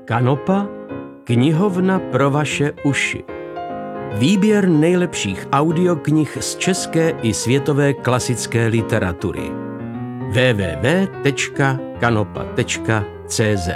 Kanopa, knihovna pro vaše uši. Výběr nejlepších audioknih z české i světové klasické literatury. www.kanopa.cz.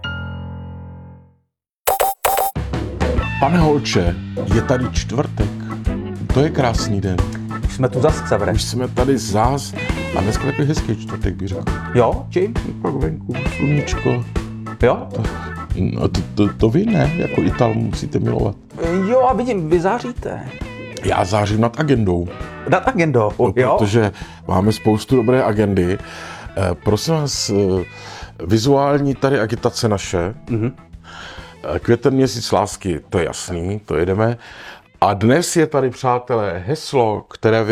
Pane Holče, je tady čtvrtek. To je krásný den. Už jsme tu zas, Xavere. Už jsme tady zás. A dneska takový hezký čtvrtek, bych řekl. Jo, čím? Pak venku, sluníčko. Jo? No, to vy ne, jako Ital musíte milovat. Jo, a vidím, vy záříte. Já zářím nad agendou. Nad agendou, no, jo? Protože máme spoustu dobré agendy. Prosím vás, vizuální tady agitace naše. Mm-hmm. Květen měsíc lásky, to je jasný, to jedeme. A dnes je tady, přátelé, heslo, které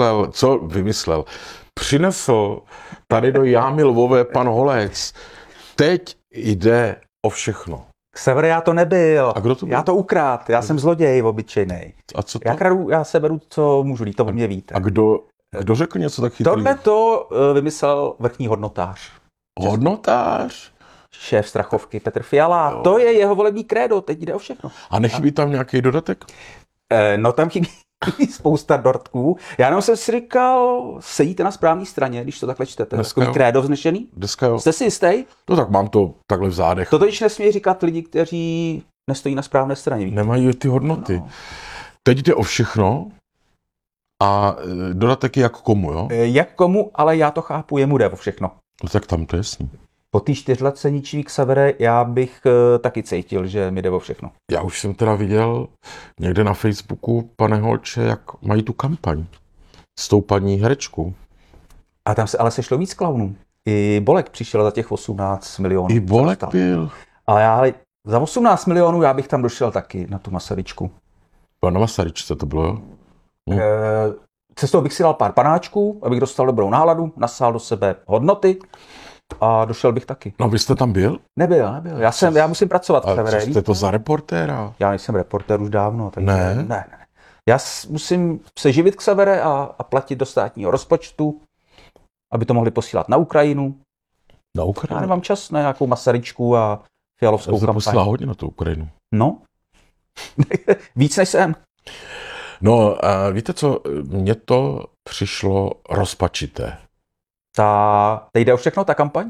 přinesl tady do Jámy Lvové pan Holec. Teď jde o všechno. Xavere, já to nebyl. A kdo to byl? Já to ukrát, já jsem zloděj obyčejnej. A co to? Já se beru, co můžu, to o mě víte. A kdo řekl něco tak chytrý? Tohle to vymyslel vrchní hodnotář. Hodnotář? Šéf Strachovky Petr Fiala. Jo. To je jeho volební krédo, teď jde o všechno. A nechybí tam nějaký dodatek? No tam chybí spousta dortků. Já jenom jsem si říkal, sedíte na správné straně, když to takhle čtete. Takový krédo vznešený. Dneska jo. Jste si jistý? No tak mám to takhle v zádech. To totiž nesmí říkat lidi, kteří nestojí na správné straně. Víte? Nemají ty hodnoty. No. Teď jde o všechno a dodatek je jak komu, jo? Jak komu, ale já to chápu, jemu jde o všechno. No tak tam to je jasný. Po té 4letce ničivý Xavere, já bych taky cítil, že mi jde o všechno. Já už jsem teda viděl někde na Facebooku, pane Holče, jak mají tu kampaň s tou paní herečkou. A tam se ale sešlo víc klaunů. I Bolek přišel za těch 18 milionů. I Bolek byl. Ale já za 18 milionů já bych tam došel taky na tu Masaryčku. Na Masaryčce to bylo, jo? Cestou bych si dal pár panáčků, abych dostal dobrou náladu, nasál do sebe hodnoty a došel bych taky. No vy jste tam byl? Nebyl. Já musím pracovat. A co jste to za reportéra? Já nejsem reportér už dávno. Takže Ne. Já musím se živit Xavere a platit do státního rozpočtu, aby to mohli posílat na Ukrajinu. Na Ukrajinu? Já nemám čas na nějakou Masaryčku a Fialovskou kampaň. Posílá hodně na tu Ukrajinu. No. Víc než jsem. No, a víte co, mně to přišlo rozpačité. Teď jde o všechno, ta kampaň?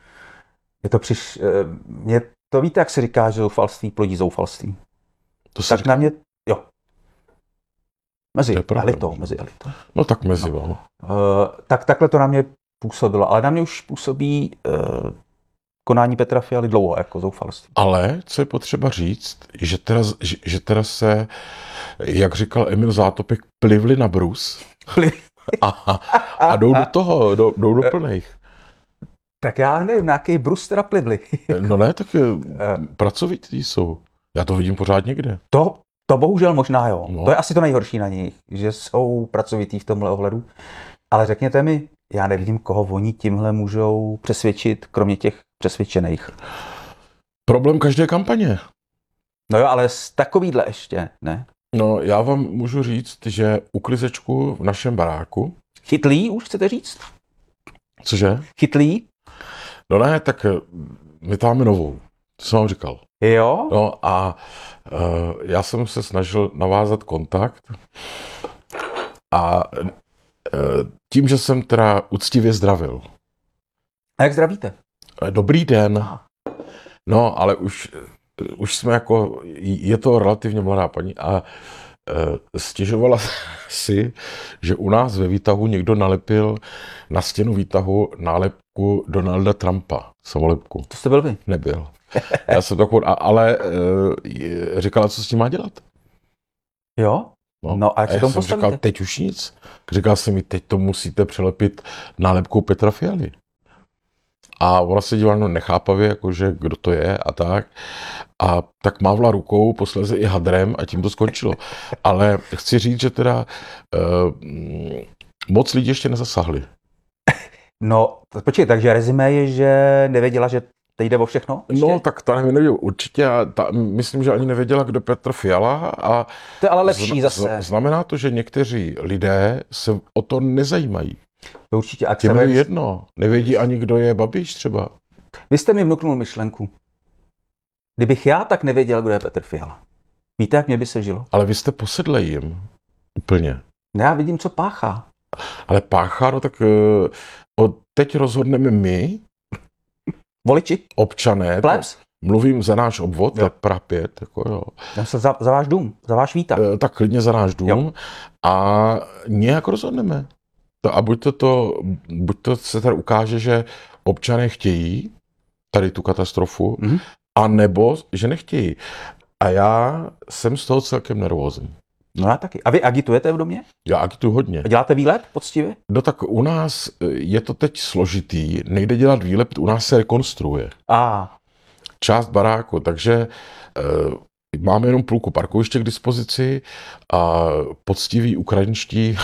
Mně to víte, jak se říká, že zoufalství plodí zoufalství. To se tak říká? na mě, jo. Mezi elitou. No tak mezi vám. Tak takhle to na mě působilo, ale na mě už působí konání Petra Fialy dlouho jako zoufalství. Ale co je potřeba říct, že teda se, jak říkal Emil Zátopek, plivli na brus a jdou do toho, jdou do plných. Tak já nevím, na jaký brus teda plivli. No ne, tak pracovití jsou. Já to vidím pořád někde. To bohužel možná jo. No. To je asi to nejhorší na nich, že jsou pracovití v tomhle ohledu. Ale řekněte mi, já nevidím, koho oni tímhle můžou přesvědčit, kromě těch přesvědčených. Problém každé kampaně. No jo, ale z takovýhle ještě, ne? No, já vám můžu říct, že uklizečku v našem baráku. Chytlý už chcete říct? Cože? Chytlý? No ne, tak my tam máme novou. To jsem vám říkal. Jo? No a já jsem se snažil navázat kontakt a tím, že jsem teda úctivě zdravil. A jak zdravíte? Dobrý den. No, ale už jsme jako, je to relativně mladá paní a stěžovala si, že u nás ve výtahu někdo nalepil na stěnu výtahu nálepku Donalda Trumpa, samolepku. To jste byl vy? Nebyl. Já jsem takovou, ale říkala, co s tím má dělat. Jo? No a jak se tomu postavíte? Říkal, teď už nic. Říkal jsem mi, teď to musíte přelepit nálepkou Petra Fialy. A ona se dívala nechápavě, jakože kdo to je a tak. A tak mávla rukou, posléze i hadrem a tím to skončilo. Ale chci říct, že teda moc lidí ještě nezasáhli. No, počkej, takže rezime je, že nevěděla, že teď jde o všechno? Ještě? No, tak ta nevěděla určitě. Myslím, že ani nevěděla, kdo Petr Fiala. A to je ale lepší zase. Znamená to, že někteří lidé se o to nezajímají. To určitě. Těm je jedno. Nevědí ani, kdo je Babiš třeba. Vy jste mi vnuknul myšlenku. Kdybych já tak nevěděl, kdo je Petr Fiala. Víte, jak mě by se žilo? Ale vy jste posedlej jim. Úplně. Já vidím, co páchá. Ale páchá, no tak teď rozhodneme my, Voliči? občané, Plebs? mluvím za náš obvod, tak Praha 5, jako jo. Já jsem za váš dům, za váš výtah. Tak klidně za náš dům Jo. a nějak rozhodneme. A buď to se tady ukáže, že občané chtějí tady tu katastrofu, a nebo že nechtějí. A já jsem z toho celkem nervózní. No já taky. A vy agitujete v domě? Já agituju hodně. A děláte výlet poctivě? No tak u nás je to teď složitý, nejde dělat výlet, u nás se rekonstruuje. Část baráku, takže máme jenom půlku parkoviště k dispozici a poctiví ukrajinští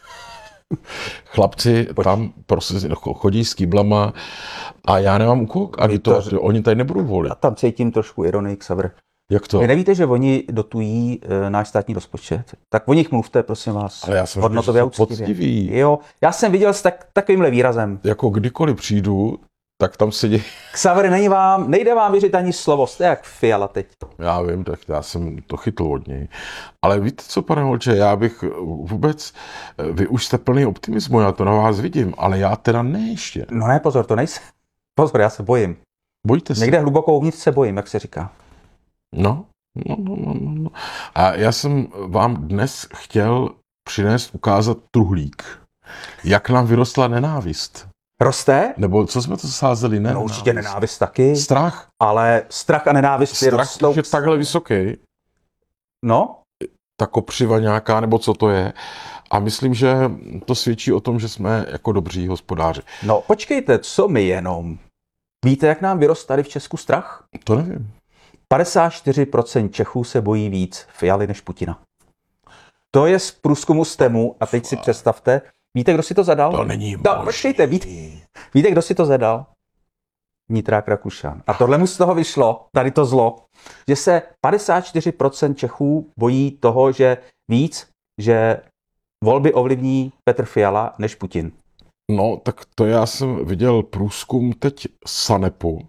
chlapci tam prostě chodí s kýblama a já nemám u koho agitovat, oni tady nebudou volit. A tam cítím trošku ironii, Xaver. Jak to? Vy nevíte, že oni dotují náš státní rozpočet? Tak o nich mluvte, prosím vás. Ale já jsem hodnotově řekl, že jsou poctiví. Jo, já jsem viděl s takovýmhle výrazem. Jako kdykoliv přijdu, tak tam sedí. Xaver, nejde vám věřit ani slovo, jste jak Fiala teď. Já vím, tak já jsem to chytl od něj. Ale víte co, pane Holče, já bych vůbec, vy už jste plný optimismu, já to na vás vidím, ale já teda ne ještě. No ne, pozor, to nejsem. Pozor, já se bojím. Bojíte se? Někde hluboko uvnitř se bojím, jak se říká. No. A já jsem vám dnes chtěl ukázat truhlík. Jak nám vyrostla nenávist. Roste? Nebo co jsme to sázeli? Ne, no určitě nenávist taky. Strach? Ale strach a nenávist strach je takhle vysoký. No? Ta kopřiva nějaká, nebo co to je. A myslím, že to svědčí o tom, že jsme jako dobří hospodáři. No počkejte, co my jenom? Víte, jak nám vyrost tady v Česku strach? To nevím. 54% Čechů se bojí víc Fialy než Putina. To je z průzkumu STEMu a teď si představte, víte, kdo si to zadal? To není možný. Počkejte, víte, kdo si to zadal? Vnitrák Rakušan. A tohle mu z toho vyšlo, tady to zlo, že se 54% Čechů bojí toho, že volby ovlivní Petr Fiala než Putin. No, tak to já jsem viděl průzkum teď SANEPu,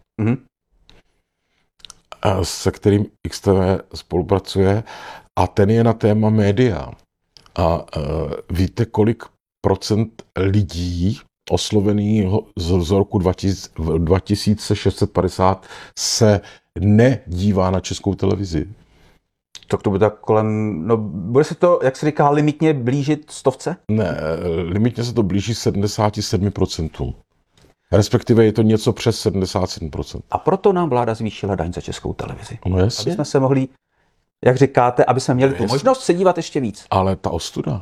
se kterým XTV spolupracuje, a ten je na téma média. A víte, kolik procent lidí oslovených z roku 2650 se nedívá na Českou televizi? Tak to bude tak kolem, no bude se to, jak se říká, limitně blížit 100? Ne, limitně se to blíží 77%. Respektive je to něco přes 77%. A proto nám vláda zvýšila daň za Českou televizi. No jasně. Aby jsme se mohli, jak říkáte, aby jsme měli tu možnost se dívat ještě víc. Ale ta ostuda.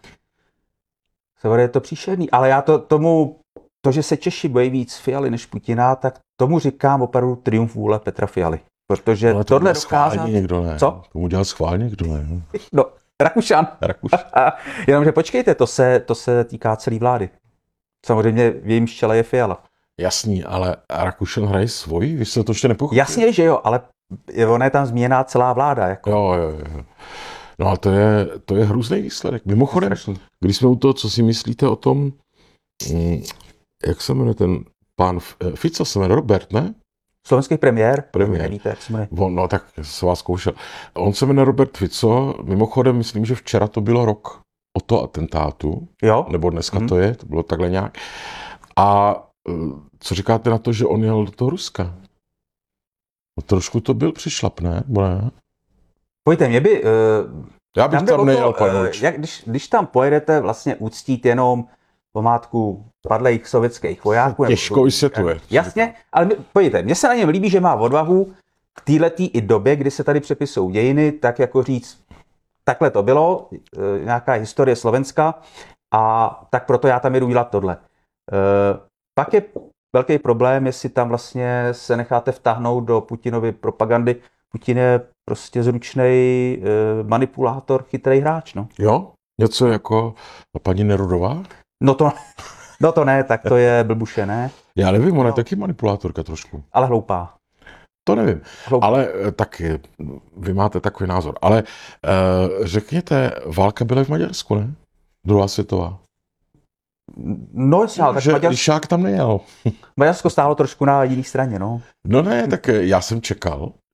Je to příšerný, ale já to, že se Češi bojí víc Fialy než Putina, tak tomu říkám opravdu triumf vůle Petra Fialy. Protože ale tohle dokázat... někdo ne. Co? Tomu dělal schválně někdo ne. No, Rakušan. Jenomže počkejte, to se týká celé vlády. Samozřejmě v jejím čele je Fiala. Jasný, ale Rakušan hraje svoji? Vy jste to ještě nepochopili? Jasně, že jo, ale ona je tam změněná celá vláda. Jako. Jo. No a to je hrůzný výsledek. Mimochodem, když jsme u toho, co si myslíte o tom, jak se jmenuje ten pán Fico, se jmenuje Robert, ne? Slovenský premiér. Nevíte, jak se jmenuje. No tak se vás zkoušel. On se jmenuje Robert Fico, mimochodem myslím, že včera to bylo rok o to atentátu. Jo. Nebo dneska to bylo takhle nějak. A co říkáte na to, že on jel do toho Ruska? No, trošku to byl přišlap, ne? Pojďte, mě by... já bych tam nejel, když tam pojedete vlastně uctít jenom památku padlých sovětských vojáků. Těžko vysvětluje. Jasně, ale pojďte, mně se na něm líbí, že má odvahu k této i době, kdy se tady přepisují dějiny, tak jako říct, takhle to bylo, nějaká historie Slovenska, a tak proto já tam jedu dělat tohle. Pak je velký problém, jestli tam vlastně se necháte vtáhnout do Putinovy propagandy. Putin je prostě zručnej manipulátor, chytrý hráč. No. Jo? Něco jako paní Nerudová? No to ne, tak to je blbuše, ne? Já nevím, ona je taky manipulátorka trošku. Ale hloupá. To nevím, ale taky, vy máte takový názor. Ale řekněte, válka byla v Maďarsku, ne? Druhá světová. No jasně, ale tak Lišák tam nejel. Maďarsko stálo trošku na jiné straně, no. No ne, tak já jsem čekal,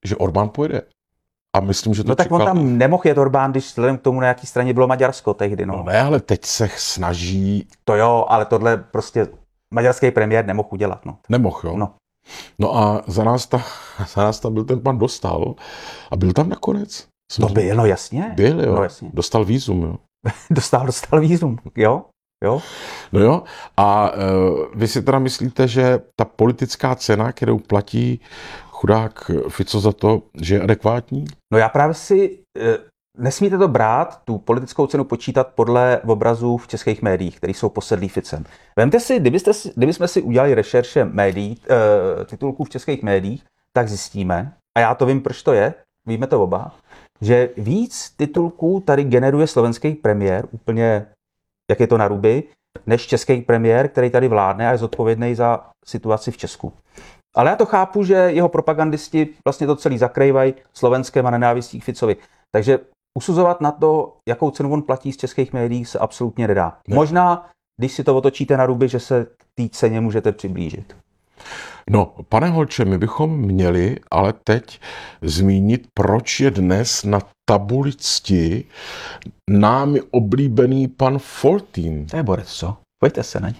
že Orbán pojede. A myslím, že to No tak čekal. on tam nemohl jet Orbán, když vzhledem k tomu, na jaký straně bylo Maďarsko tehdy. No ne, ale teď se snaží... To jo, ale tohle prostě maďarský premiér nemohl udělat. No. Nemohl, jo? No. No a za nás tam byl ten pan Dostal a byl tam nakonec. To byl, no jasně. Byl, jo. No, jasně. Dostal vízum, jo. Dostal vízum, jo. No jo, a vy si teda myslíte, že ta politická cena, kterou platí chudák Fico za to, že je adekvátní? No já právě si, nesmíte to brát, tu politickou cenu počítat podle obrazů v českých médiích, které jsou posedlí Ficem. Vemte si, kdybychom si udělali rešerše médií, titulků v českých médiích, tak zjistíme, a já to vím, proč to je, víme to oba, že víc titulků tady generuje slovenský premiér, úplně jak je to na ruby, než český premiér, který tady vládne a je zodpovědný za situaci v Česku. Ale já to chápu, že jeho propagandisti vlastně to celý zakrývají Slovenskem a nenávistí k Ficovi. Takže usuzovat na to, jakou cenu on platí z českých médií, se absolutně nedá. Ne. Možná, když si to otočíte na ruby, že se k té ceně můžete přiblížit. No, pane Holče, my bychom měli ale teď zmínit, proč je dnes na tabuli cti námi oblíbený pan Foltín. To je borec, co? Pojďte se na ně.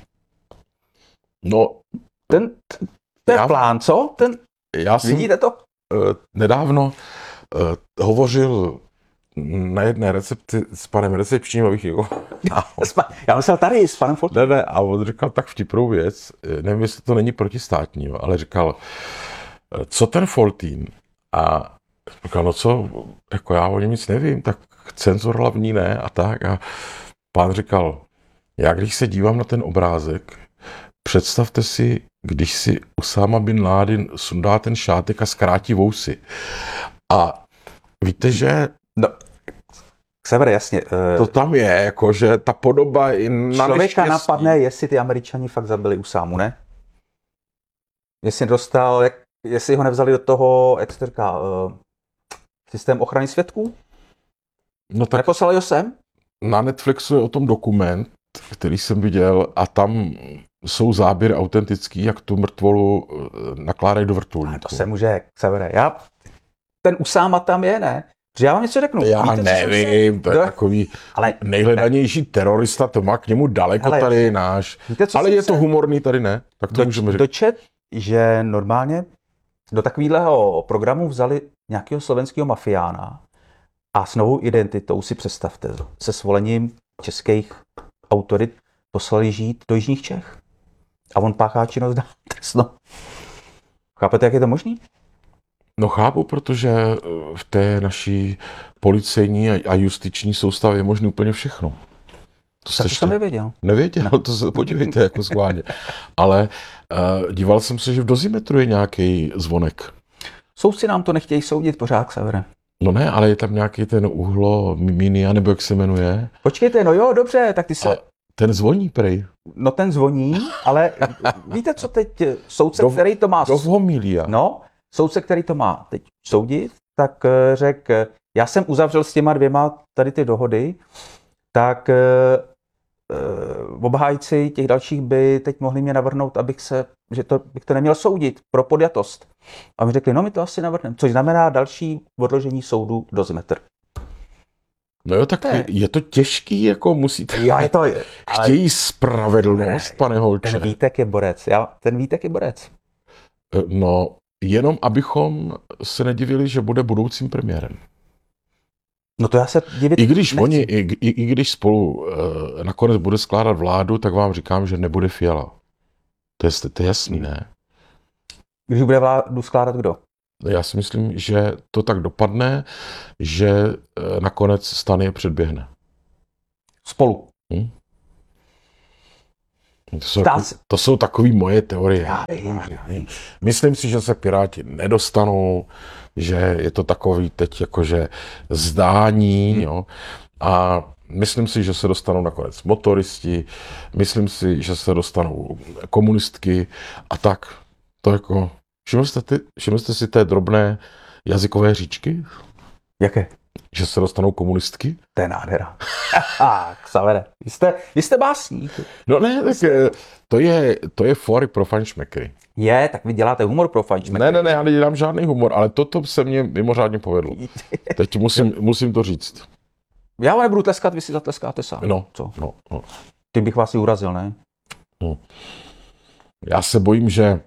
No, To je plán, co? já jsem Vidíte to? nedávno hovořil na jedné recepci s panem recepčním, abych jako... Já myslel tady s panem Foltínem. Ne, a on říkal tak vtipnou věc, nevím, jestli to není protistátní, jo, ale říkal, co ten Foltín? A říkal, no co, jako já o něm nic nevím, tak cenzor hlavní ne a tak. A pán říkal, já když se dívám na ten obrázek, představte si, když si Usáma bin Ládin sundá ten šátek a zkrátí vousy. A víte, že No, Sever, jasně. to tam je, jako, že ta podoba i na Člověka neštěstí. napadne, jestli ty Američani fakt zabili Usámu, ne? Jestli ho nevzali do toho, jak se to říká, systém ochrany svědků? No tak Neposlali ho sem? na Netflixu je o tom dokument, který jsem viděl a tam jsou záběry autentický, jak tu mrtvolu nakládají do vrtulníku. To se může, Severe. Ten Usáma tam je, ne? Že já vám něco řeknu. Já Víte, co nevím, to je takový Ale nejhledanější terorista, to má k němu daleko, Ale tady je náš. víte, co Ale jsem je to se humorný, tady ne? Tak to můžeme říct. dočet, že normálně do takového programu vzali nějakého slovenského mafiána a s novou identitou, si představte, se svolením českých autorit poslali žít do jižních Čech. A on páchá činnost trestnou. Chápete, jak je to možný? No chápu, protože v té naší policejní a justiční soustavě je možné úplně všechno. To Tak to jsem nevěděl. Nevěděl, to se podívejte jako schválně. Ale díval jsem se, že v dozimetru je nějaký zvonek. Soudci nám to nechtějí soudit pořád, Severe. No ne, ale je tam nějaký ten uhlo minia, nebo jak se jmenuje. Počkejte, no jo, dobře, tak ty se... A ten zvoní prej. No ten zvoní, ale víte, co teď soudce, který to má... Do homília. No, soudce, který to má teď soudit, tak řekl, já jsem uzavřel s těma dvěma tady ty dohody, tak obhájci těch dalších by teď mohli mě navrhnout, bych to neměl soudit pro podjatost. A mi řekli, no my to asi navrhneme, což znamená další odložení soudu do Zimetr. No jo, tak je to těžký, jako musíte... Jo, je to... Chtějí spravedlnost, pane Holče. Ten Vítek je borec, ten Vítek je borec. No, jenom abychom se nedivili, že bude budoucím premiérem. No to já se divit I když nechci. oni, i když spolu nakonec bude skládat vládu, tak vám říkám, že nebude Fiala. To je jasný, ne? Když bude vládu skládat kdo? Já si myslím, že to tak dopadne, že nakonec STAN je předběhne. Spolu. To jsou takové moje teorie. Já vím. Myslím si, že se Piráti nedostanou, že je to takový teď jakože zdání, jo. A myslím si, že se dostanou nakonec motoristi, myslím si, že se dostanou komunistky a tak. To jako, všiml jste si té drobné jazykové říčky? Jaké? Že se dostanou komunistky? To je nádhera. Xavere, vy jste básník. No ne, tak to je fóry pro fanšmekry. Je, tak vy děláte humor pro fančmekry. Ne, já nedělám žádný humor, ale toto se mně mimořádně povedlo. Teď musím to říct. Já vám nebudu tleskat, vy si zatleskáte sám. No, Co? no. Tím bych vás i urazil, ne? No. Já se bojím, že...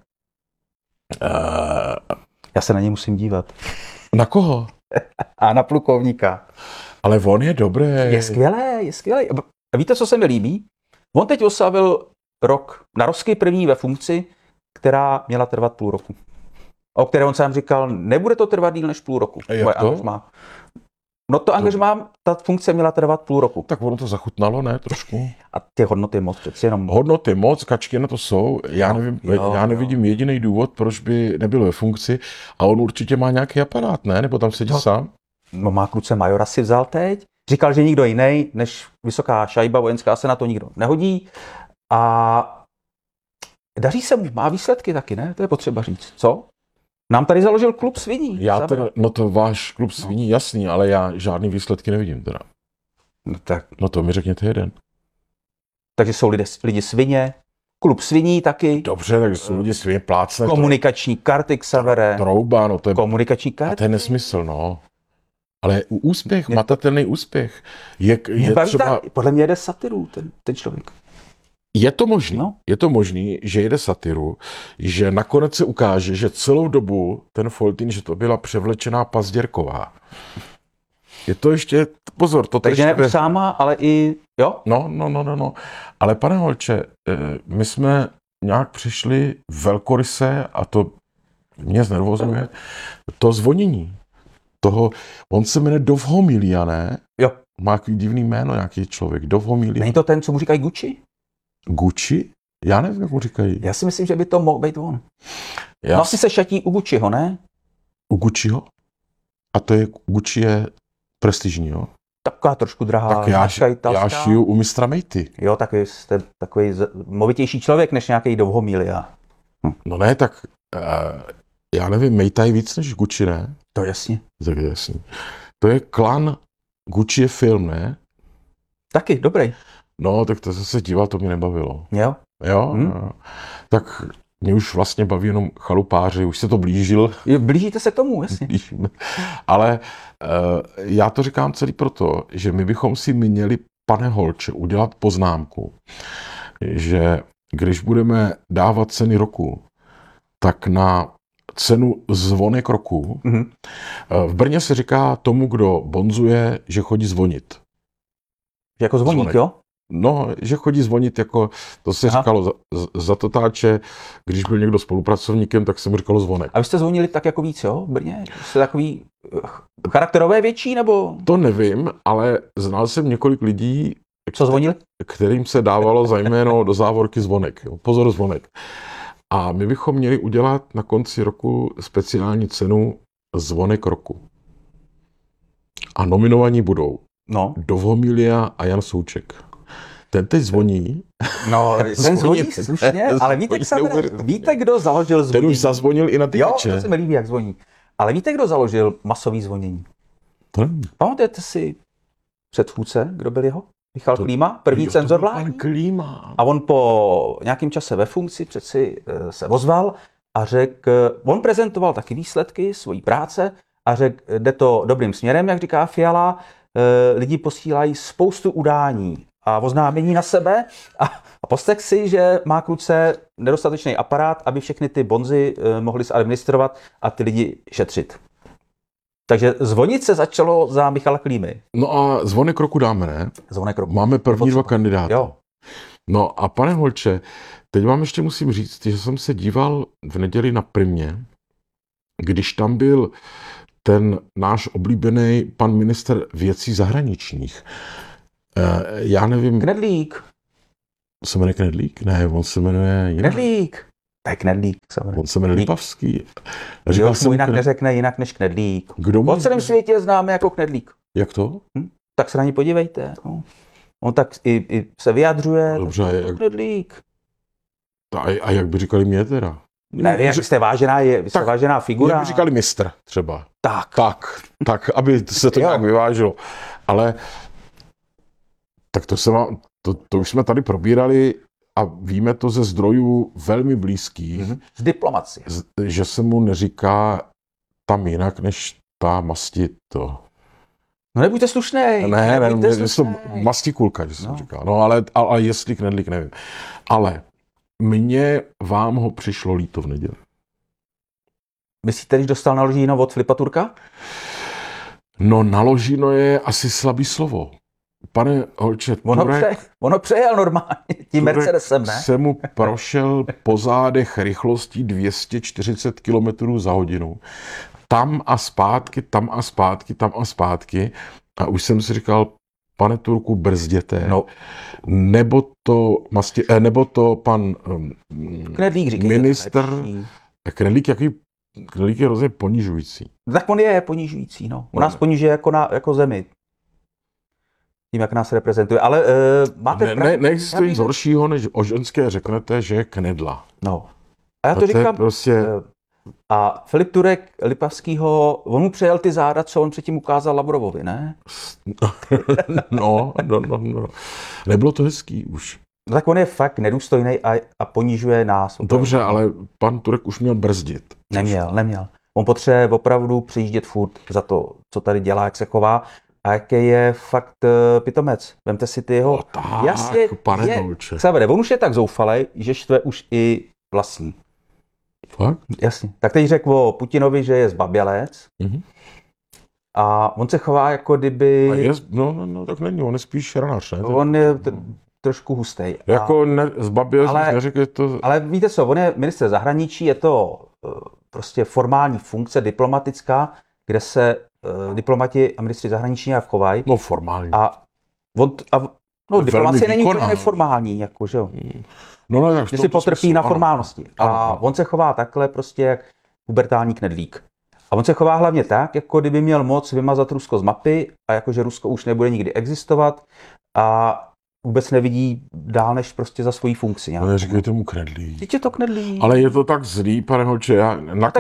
Já se na něj musím dívat. Na koho? A na plukovníka. Ale on je dobrý. Je skvělý. A víte, co se mi líbí? On teď oslavil rok narosky první ve funkci, která měla trvat půl roku. O které on sám říkal, nebude to trvat díl než půl roku. A jak to? Angažmá. No to angažmá, ta funkce měla trvat půl roku. Tak ono to zachutnalo, ne? Trošku. A ty hodnoty moc přeci jenom... Hodnoty moc, kačky na to jsou. Já nevidím jediný důvod, proč by nebyl ve funkci. A on určitě má nějaký aparát, ne? Nebo tam sedí sám? No má kluce majora si vzal teď. Říkal, že nikdo jiný než vysoká šajba vojenská se na to nikdo nehodí. A daří se mu, má výsledky taky, ne? To je potřeba říct. Co? Nám tady založil klub sviní. No to váš klub sviní, jasný, ale já žádný výsledky nevidím teda. No, tak. No to mi řekněte jeden. Takže jsou lidi svině, klub sviní taky. Dobře, tak jsou lidi svině plácne. Komunikační karty k Savere. Trouba, no to je... Komunikační karty. A to je nesmysl, no. Ale úspěch, matatelný úspěch. Je třeba... Podle mě jede satiru ten člověk. Je to možný, že jede satiru, že nakonec se ukáže, že celou dobu ten Foltýn, že to byla převlečená Pazděrková. Je to ještě, pozor, to takže ne sáma, ale i, jo? No. Ale pane Holče, my jsme nějak přišli velkoryse, a to mě znervozňuje, to zvonění. On se jmenuje Dovhomilia, ne? Jo. Má takový divný jméno, nějaký člověk, Dovhomilia. Není to ten, co mu říkají Gucci? Gucci? Já nevím, jak mu říkají. Já si myslím, že by to mohl být on. No asi se šatí u Gucciho, ne? U Gucciho? A to je, Gucci je prestižní, jo? Taková trošku drahá. Tak já šiju u mistra Mejty. Jo, tak jste takový movitější člověk, než nějaký Dovhomilia. No ne, tak já nevím, Mejta je víc než Gucci, ne? To jasně. Tak jasně. To je klan, Gucci je film, ne? Taky, dobrý. No, tak to se díval, to mě nebavilo. Jo? Jo? Tak mě už vlastně baví jenom chalupáři, už se to blížil. Blížíte se k tomu, jasně. Ale já to říkám celý proto, že my bychom si měli, pane Holče, udělat poznámku, že když budeme dávat ceny roku, tak na cenu zvonek roku, v Brně se říká tomu, kdo bonzuje, že chodí zvonit. Jako zvoník, jo? No, že chodí zvonit, jako to se říkalo za totáče, když byl někdo spolupracovníkem, tak se mu říkalo zvonek. A vy jste zvonili tak jako víc, jo, v Brně? Jste takový charakterové větší, nebo? To nevím, ale znal jsem několik lidí, co zvonili? Kterým se dávalo za jméno do závorky zvonek. Pozor, zvonek. A my bychom měli udělat na konci roku speciální cenu zvonek roku. A nominovaní budou Dovhomilia a Jan Souček. Ten teď zvoní. No, ten zvoní slušně, ale víte, kdo založil zvonění? Ten už zazvonil i na tyče. Jo, to se mi líbí, jak zvoní. Ale víte, kdo založil masový zvonění? Pamatujete si předchůdce, kdo byl jeho? Michal Klíma, první cenzor vládní. Klíma. A on po nějakém čase ve funkci přeci se ozval a řekl, on prezentoval taky výsledky svojí práce a řekl, jde to dobrým směrem, jak říká Fiala, lidi posílají spoustu udání a oznámení na sebe a poslech si, že má kluce nedostatečný aparát, aby všechny ty bonzy mohli zadministrovat a ty lidi šetřit. Takže zvonit se začalo za Michala Klímy. No a zvonek roku dáme, ne? Zvonek roku. Máme první dva kandidáty. Jo. No a pane Holče, teď vám ještě musím říct, že jsem se díval v neděli na Primě, když tam byl ten náš oblíbený pan ministr věcí zahraničních. Já nevím... Knedlík. Se jmenuje Knedlík? Ne, on se jmenuje... Knedlík. To je Knedlík. On se jmenuje Lipavský. Říkal jsem mu jinak neřekne jinak než Knedlík. Kdo po celém světě známe jako Knedlík. Jak to? Tak se na ně podívejte. No. On tak i se vyjadřuje. Dobře, Knedlík. A jak by říkali mě teda? Ne, jak jste vážená figura. Jak by říkali mistr třeba. Tak, aby se to nějak vyvážilo. Ale tak to už jsme tady probírali a víme to ze zdrojů velmi blízkých, Z diplomacie. že se mu neříká tam jinak, než ta masti to. No nebuďte slušnej. Ne, nebuďte je to slušnej. mastikulka, že jsem říkal. No ale jestli knedlík, nevím. Ale vám ho přišlo líto v neděli. Myslíte, když dostal naložíno od Filipa Turka? No naložino je asi slabý slovo. Pane Holče, Ono přejel normálně tím Turek Mercedesem, ne? se mu prošel po zádech rychlostí 240 km za hodinu. Tam a zpátky, tam a zpátky, tam a zpátky. A už jsem si říkal, pane Turku, brzděte. No. Nebo to pan Knedlík, říkejte, ministr. Knedlík je hrozně ponižující. Tak on je ponižující, no. U nás ponižuje jako zemi. Tím, jak nás reprezentuje. Ale máte Neexistuje nic horšího, než o ženské řeknete, že je knedla. No. A já to říkám. Prostě... A Filip Turek Lipavskýho, on mu přejel ty záda, co on předtím ukázal Lavrovovi, ne? No. Nebylo to hezký už. No tak on je fakt nedůstojný a ponižuje nás. Dobře, ale pan Turek už měl brzdit. Neměl. On potřebuje opravdu přijíždět furt za to, co tady dělá, jak se chová a jaký je fakt pitomec. Vemte si ty jeho... No tak, pane Holče. On už je tak zoufalej, že štve už i vlastní. Fakt? Jasně. Tak teď řekl o Putinovi, že je zbabělec. Mm-hmm. A on se chová jako kdyby... No, tak není, on je spíš ranář, ne? On je trošku hustej. Jako zbabělec, neřekl to... Ale víte co, on je ministr zahraničí, je to prostě formální funkce diplomatická, kde se diplomati a ministři zahraničí nějak chovají. No formální. Diplomacie není úplně neformální, jako, že jo. No, že si potrpí na formálnosti. A on se chová takhle prostě jak pubertální knedlík. A on se chová hlavně tak, jako kdyby měl moc vymazat Rusko z mapy a jakože Rusko už nebude nikdy existovat a vůbec nevidí dál než prostě za svoji funkci. No neříkejte mu knedlík. Teď je to knedlík. Ale je to tak zlý, pane Holče, já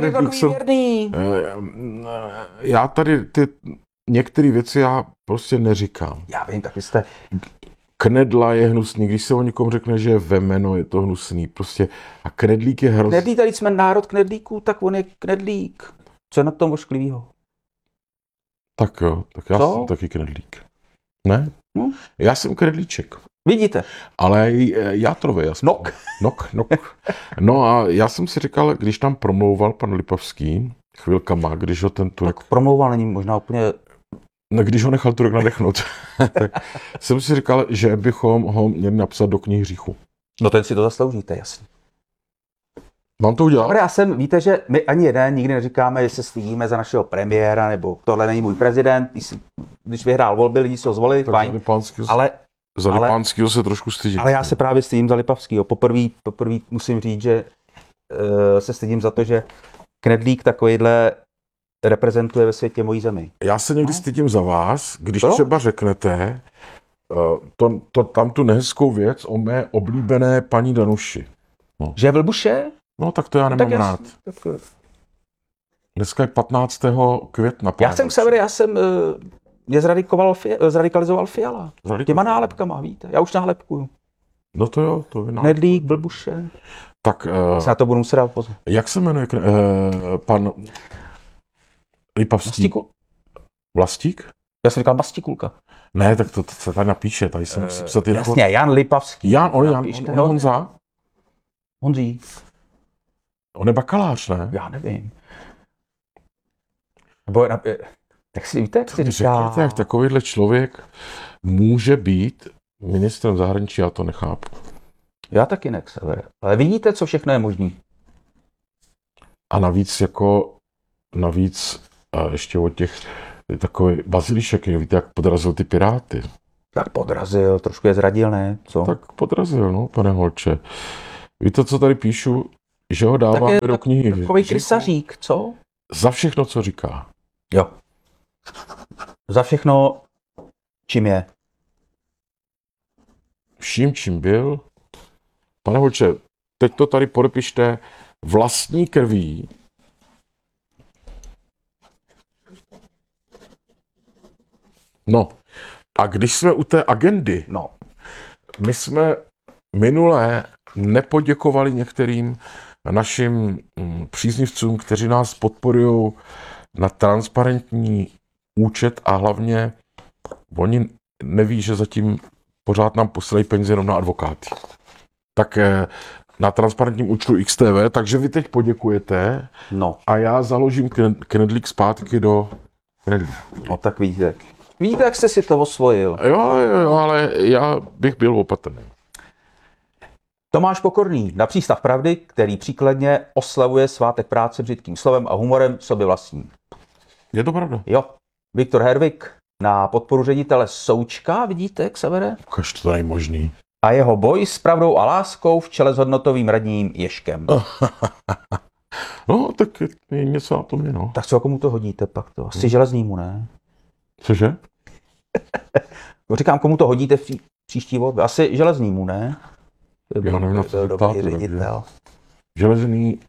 tady některé věci já prostě neříkám. Já vím, tak vy jste... Knedla je hnusný, když se o někom řekne, že je vemeno, je to hnusný, prostě. A knedlík je hrozný. Knedlík, tady jsme národ knedlíků, tak on je knedlík. Co je na tom ošklivýho? Tak jo, tak já jsem taky knedlík. Ne? Já jsem knedlíček. Vidíte? Ale játrově, jasně. Nok. No a já jsem si říkal, když tam promlouval pan Lipavský, chvilkama, když ho ten Turek... Tak promlouval, není možná úplně... No, když ho nechal Turek nadechnout, tak jsem si říkal, že bychom ho měli napsat do knihy hříchu. No ten si to zasloužíte, jasně. Mám to udělat? Dobre, víte, že my ani jeden nikdy neříkáme, že se stydíme za našeho premiéra, nebo tohle není můj prezident, když vyhrál volby, lidi se ho zvolili, fajn. Za Lipánskýho se trošku stydím. Ale já se právě stydím za Lipavskýho. Poprvé musím říct, že se stydím za to, že knedlík takovejhle reprezentuje ve světě mojí zemi. Já se někdy stydím za vás, když třeba řeknete tam tu nehezkou věc o mé oblíbené paní Danuši. No. Že je vlbuše? No tak to já nemám rád. Dneska je 15. května. Mě zradikalizoval Fiala. Těma nálepkama, víte. Já už nálepkuju. No to jo, to vy Knedlík, blbuše. Tak... se na to budu muset dát pozor. Jak se jmenuje pan Lipavský? Vlastík? Já jsem říkal Mastikulka. Ne, tak to se tady napíše. Tady jsem si psat jasně, Jan Lipavský. On Honza? Honzí. On je bakalář, ne? Já nevím. Tak si víte, jak si říká... Řekněte, jak takovýhle člověk může být ministrem zahraničí, já to nechápu. Já taky ne, Xavere. Ale vidíte, co všechno je možný. A navíc ještě od těch takový Bazilišek, víte, jak podrazil ty Piráty. Tak podrazil, trošku je zradil, ne? Co? Tak podrazil, no, pane Holče. Víte, co tady píšu? Že ho dáváme do knihy. Takový krysařík, co? Za všechno, co říká. Jo. Za všechno, čím je. Vším, čím byl. Pane Holče, teď to tady podepište vlastní krví. No, a když jsme u té agendy, my jsme minule nepoděkovali některým našim příznivcům, kteří nás podporují na transparentní účet a hlavně oni neví, že zatím pořád nám posílají peníze jenom na advokáty. Tak na transparentním účtu XTV, takže vy teď poděkujete a já založím knedlík zpátky do knedlíku. No tak vidíte. Víte, jak jste si to osvojil? Jo, ale já bych byl opatrný. Tomáš Pokorný na Přístav pravdy, který příkladně oslavuje svátek práce břitkým slovem a humorem sobě vlastním. Je to pravda. Jo. Viktor Hervik na podporu ředitele Součka, vidíte, jak se vede? Ukaž, to není možný. A jeho boj s pravdou a láskou v čele s hodnotovým radním Ježkem. No, tak je něco na tom, no. Tak co, komu to hodíte pak to? Asi Železnýmu, ne? Cože? Říkám, komu to hodíte v příští volbě? Asi Železnýmu, ne? Já nevím, na co se ptáte. Ředitel. Železný.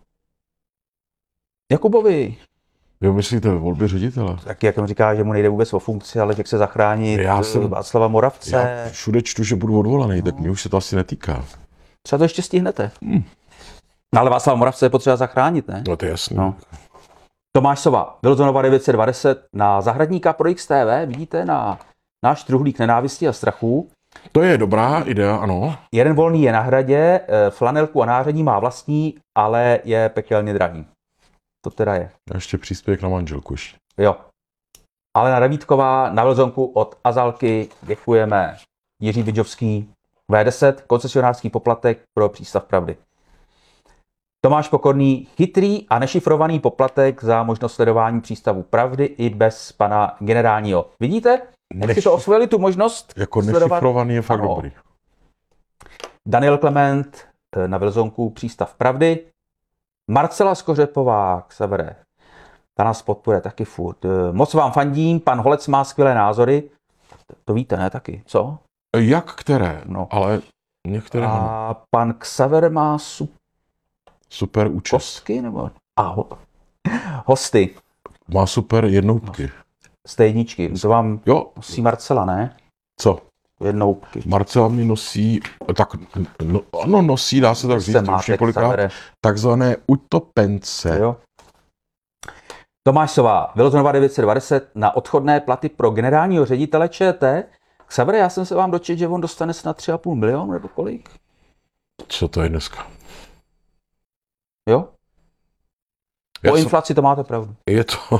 Jakubovi. Jo, myslíte ve volbě ředitele? Tak jak on říká, že mu nejde vůbec o funkci, ale že chce zachránit Václava Moravce. Já všude čtu, že budu odvolaný, tak mě už se to asi netýká. Třeba to ještě stihnete. No, ale Václava Moravce je potřeba zachránit, ne? No to je jasný. No. Tomáš Sova, Wilsonova 920 na zahradníka pro XTV, vidíte, na náš truhlík nenávisti a strachu. To je dobrá idea, ano. Jeden volný je na hradě, flanelku a nářadí má vlastní, ale je pekelně drahý. To teda je. A ještě příspěvek na manželku. Jo. Alena Davítková na Wilsonku od Azalky děkujeme. Jiří Bidžovský V10, koncesionářský poplatek pro Přístav pravdy. Tomáš Pokorný, chytrý a nešifrovaný poplatek za možnost sledování Přístavu pravdy i bez pana generálního. Vidíte, jak si to osvojili, tu možnost jako sledovat? nešifrovaný je fakt dobrý. Daniel Klement na Wilsonku Přístav pravdy. Marcela Skořepová, Xavere, ta nás podporuje taky furt. Moc vám fandím, pan Holec má skvělé názory. To víte, ne, taky, co? Jak které? No. Ale některé. A pan Xaver má super účest. Kostky, nebo? Hosty. Má super jednoutky. Stejničky. To vám nosí Marcela, ne? Co? Jednoutky. Marcela mi nosí, tak ano, nosí, dá se tak říct, už několikrát, takzvané utopence. Jo. Tomáš Sová, Wilsonova 920 na odchodné platy pro generálního ředitele ČT. Xavere, já jsem se vám dočetl, že on dostane snad 3,5 milionu, nebo kolik? Co to je dneska? Jo? Po inflaci to máte pravdu. Je to.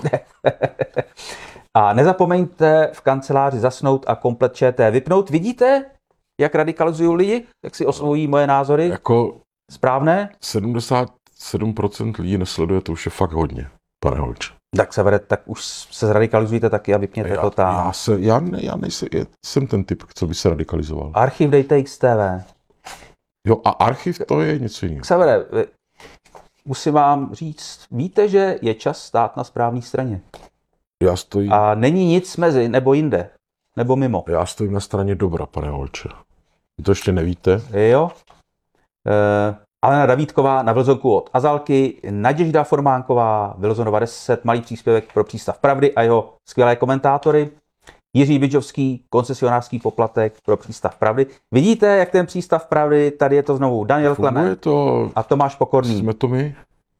A nezapomeňte v kanceláři zasnout a komplet ČT vypnout. Vidíte, jak radikalizují lidi? Jak si osvojí moje názory? Jako správné? 77% lidí nesleduje, to už je fakt hodně, pane Holče. Tak se vede, tak už se zradikalizujte taky a vypněte to tam. Já nejsem, jsem ten typ, co by se radikalizoval. Archiv dejte XTV. Jo, a archiv to je něco jiného. Xavere, musím vám říct, víte, že je čas stát na správné straně. Já stojím. A není nic mezi, nebo jinde, nebo mimo. Já stojím na straně dobra, pane Holče. Vy to ještě nevíte? Jo. Alena Davítková na Wilsonku od Azalky, Naděžda Formánková, Wilsonova 10, malý příspěvek pro Přístav pravdy a jeho skvělé komentátory. Jiří Bidžovský, koncesionářský poplatek pro Přístav pravdy. Vidíte, jak ten Přístav pravdy, tady je to znovu Daniel Klement a Tomáš Pokorný. Jsme to my?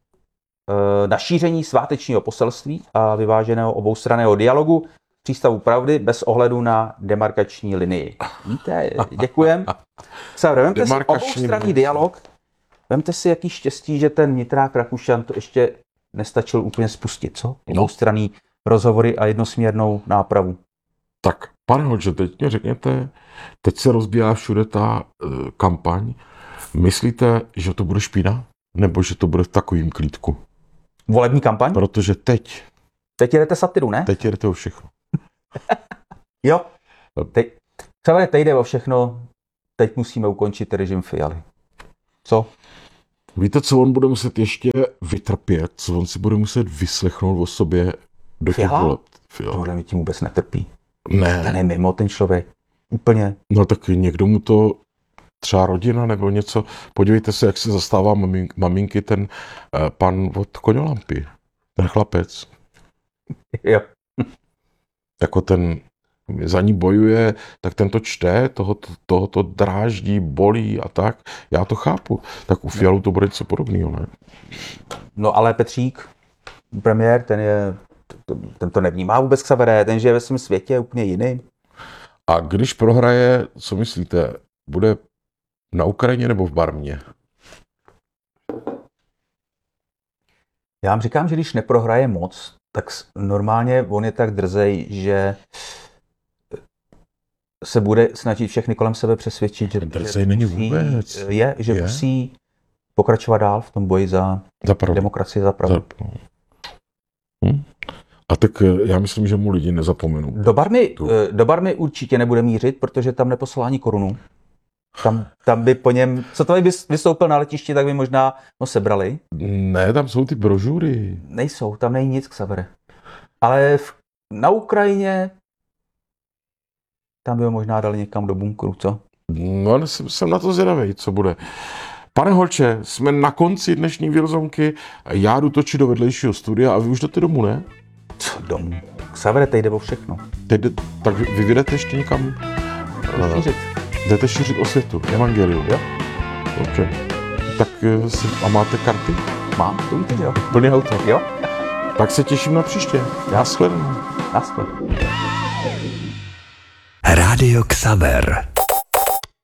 Na šíření svátečního poselství a vyváženého oboustranného dialogu Přístavu pravdy bez ohledu na demarkační linii. Víte, děkujem. Vemte si oboustranný dialog. Vemte si, jaký štěstí, že ten Nitrák Rakušan to ještě nestačil úplně spustit, co? Oboustranný rozhovory a jednosměrnou nápravu. Tak, pane Holče, teď mě řekněte, teď se rozbíhá všude ta kampaň. Myslíte, že to bude špína? Nebo že to bude v takovým klídku? Volební kampaň? Protože teď. Teď jedete satiru, ne? Teď jedete o všechno. Jo. Teď jde o všechno. Teď musíme ukončit režim Fialy. Co? Víte, co on bude muset ještě vytrpět? Co on si bude muset vyslechnout o sobě do těch voleb? Tohle mi tím vůbec netrpí. Ne. Ten je mimo, ten člověk. Úplně. No tak někdo mu to, třeba rodina nebo něco. Podívejte se, jak se zastává maminky ten pan od Koňolampy. Ten chlapec. Jo. Jako ten za ní bojuje, tak ten to čte, tohoto dráždí, bolí a tak. Já to chápu. Tak u Fialu to bude něco podobného, ne? No ale Petřík, premiér, ten to nevnímá vůbec Xavere, ten žije ve svém světě úplně jiný. A když prohraje, co myslíte, bude na Ukrajině nebo v Barmě? Já vám říkám, že když neprohraje moc, tak normálně on je tak drzej, že se bude snažit všechny kolem sebe přesvědčit, že drzej není vůbec. Že musí pokračovat dál v tom boji za demokracii, za pravdu. A tak já myslím, že mu lidi nezapomenou. Do Barmy určitě nebude mířit, protože tam neposlal ani korunu. Tam by po něm, co to by vystoupil na letišti, tak by možná ho sebrali. Ne, tam jsou ty brožury. Nejsou, tam není nic, Xavere. Ale na Ukrajině tam by ho možná dali někam do bunkru, co? No, jsem na to zvědavej, co bude. Pane Holče, jsme na konci dnešní Wilsonky. Já jdu točit do vedlejšího studia a vy už jdete domů, ne? Co domů? Xavere, teď jde o všechno. Tak vy vyjdete ještě někam? Jdete šířit osvětu, evangelium. Jo. Dobře. Tak a máte karty? Mám, to víte, jo. Plný auto. Jo. Tak se těším na příště. Naschledanou. Naschledanou. Rádio Xaver.